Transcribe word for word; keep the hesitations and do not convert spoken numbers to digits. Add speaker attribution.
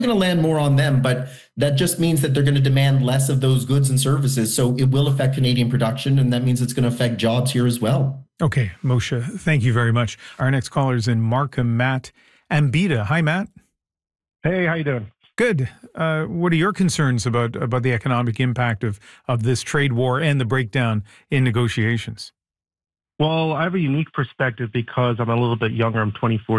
Speaker 1: going to land more on them, but that just means that they're going to demand less of those goods and services. So it will affect Canadian production, and that means it's going to affect jobs here as well.
Speaker 2: Okay, Moshe, thank you very much. Our next caller is in Markham, Matt Ambita. Hi, Matt.
Speaker 3: Hey, how you doing?
Speaker 2: Good. Uh, what are your concerns about about the economic impact of of this trade war and the breakdown in negotiations?
Speaker 3: Well, I have a unique perspective because I'm a little bit younger. I'm twenty-four